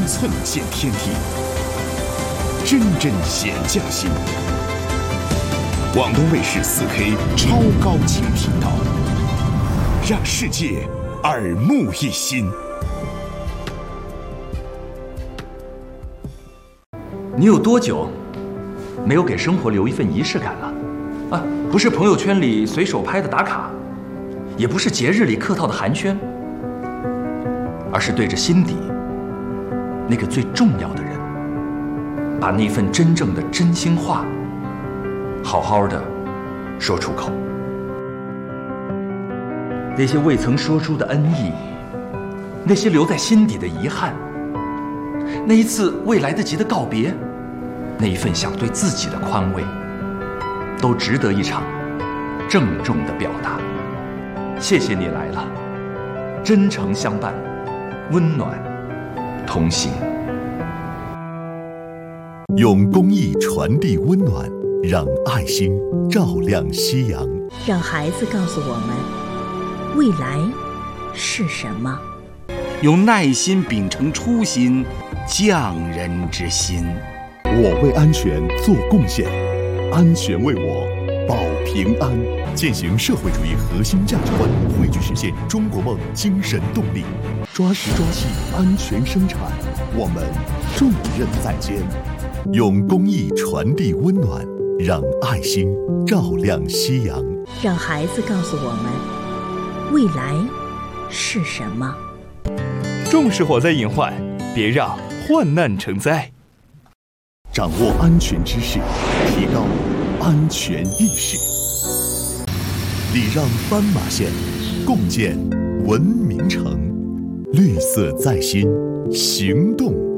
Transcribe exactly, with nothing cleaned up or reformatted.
寸见天地，针针显匠心。广东卫视 四 K 超高清频道，让世界耳目一新。 你有多久没有给生活留一份仪式感了？啊，不是朋友圈里随手拍的打卡，也不是节日里客套的寒暄，而是对着心底那个最重要的人，把那份真正的真心话好好的说出口。那些未曾说出的恩义，那些留在心底的遗憾，那一次未来得及的告别，那一份想对自己的宽慰，都值得一场郑重的表达。谢谢你来了，真诚相伴，温暖同行。 用公益传递温暖，让爱心照亮夕阳。 让孩子告诉我们，未来是什么。 用耐心秉承初心，匠人之心。 我为安全做贡献，安全为我保平安。践行社会主义核心价值观，汇聚实现中国梦精神动力。抓实抓细，安全生产，我们重任在肩。用公益传递温暖，让爱心照亮夕阳。 让孩子告诉我们，未来是什么。 重视火灾隐患，别让患难成灾。 掌握安全知识，提高安全意识。礼让斑马线，共建文明城。绿色在心，行动